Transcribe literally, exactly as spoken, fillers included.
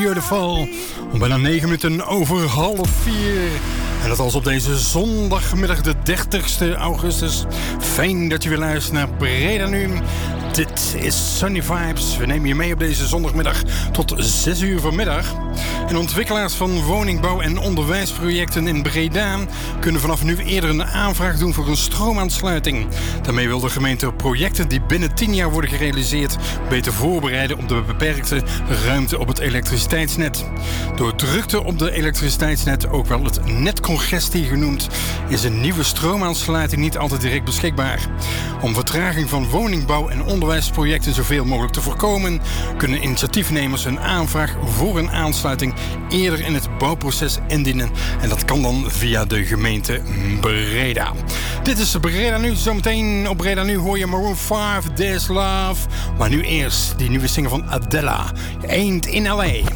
Beautiful. Om bijna negen minuten over half vier. En dat als op deze zondagmiddag de dertigste augustus. Fijn dat je weer luistert naar Breda Nu. Dit is Sunny Vibes. We nemen je mee op deze zondagmiddag tot zes uur vanmiddag. En ontwikkelaars van woningbouw- en onderwijsprojecten in Breda kunnen vanaf nu eerder een aanvraag doen voor een stroomaansluiting. Daarmee wil de gemeente projecten die binnen tien jaar worden gerealiseerd beter voorbereiden op de beperkte ruimte op het elektriciteitsnet. Door drukte op de elektriciteitsnet, ook wel het netcongestie genoemd, is een nieuwe stroomaansluiting niet altijd direct beschikbaar. Om vertraging van woningbouw- en onderwijsprojecten zoveel mogelijk te voorkomen, kunnen initiatiefnemers hun aanvraag voor een aansluiting eerder in het bouwproces indienen. En dat kan dan via de gemeente Breda. Dit is Breda Nu. Zometeen op Breda Nu hoor je Maroon vijf, This Love. Maar nu eerst die nieuwe single van Adele, Ain't in L A.